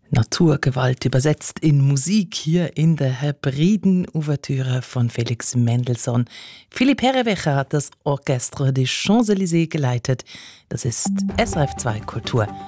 Naturgewalt übersetzt in Musik hier in der Hebriden-Ouvertüre von Felix Mendelssohn. Philipp Herrewecher hat das Orchestre des Champs-Élysées geleitet. Das ist SRF 2 Kultur.